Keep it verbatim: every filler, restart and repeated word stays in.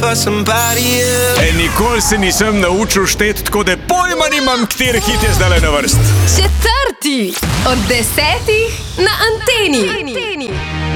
E, nikoli se nisem naučil šteti, tako da pojma nimam, kateri hit je zdaj na vrst. Četrti od desetih na Anteni.